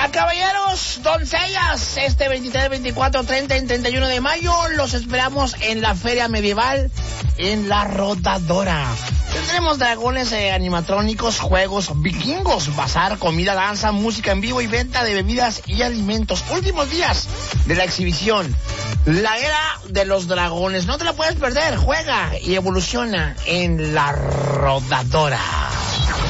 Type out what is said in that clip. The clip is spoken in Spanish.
Caballeros, doncellas, este 23, 24, 30 y 31 de mayo los esperamos en la Feria Medieval en La Rodadora. Tendremos dragones animatrónicos, juegos vikingos, bazar, comida, danza, música en vivo y venta de bebidas y alimentos. Últimos días de la exhibición, la era de los dragones. No te la puedes perder, juega y evoluciona en La Rodadora.